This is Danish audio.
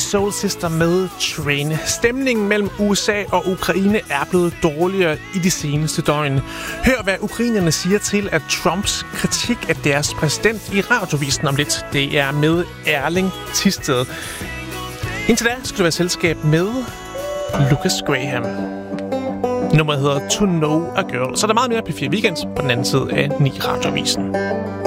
Soul Sister med Train. Stemningen mellem USA og Ukraine er blevet dårligere i de seneste døgn. Hør, hvad ukrainerne siger til at Trumps kritik af deres præsident i Radiovisen om lidt. Det er med Erling Thisted. Indtil da skal du være selskab med Lucas Graham. Nummeret hedder To Know a Girl. Så er der meget mere P4 Weekend på den anden side af 9 Radiovisen.